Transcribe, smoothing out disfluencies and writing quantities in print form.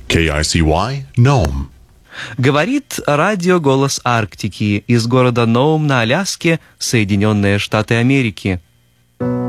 KICY Nome. Говорит радио «Голос Арктики» из города Ноум на Аляске, Соединенные Штаты Америки.